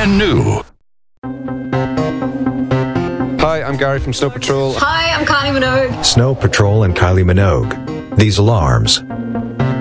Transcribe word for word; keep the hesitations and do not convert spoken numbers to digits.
brand new. Hi, I'm Gary from Snow Patrol. Hi, I'm Kylie Minogue. Snow Patrol and Kylie Minogue. These alarms